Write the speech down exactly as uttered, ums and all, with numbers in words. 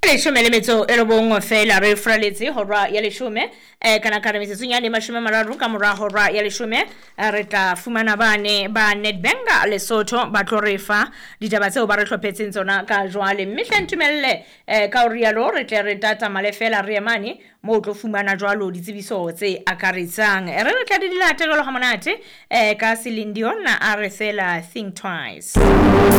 leshome le metso e robong fela re fraletse hora ya leshome eh kana kana metso nya le mashome mararo ka mora hora ya leshome re tla fumana bane ba Nedbank Lesotho ba tlo refa ditaba tseo ba re hlophetseng tsona ka jwale mme hlentumelle eh ka o rialo re tle re tata malefela re yemane mo tlo fumana jwalo ditsebiso tse akaretsang re re tla di latelo ha monate eh ka Celine Dion a re fela think twice.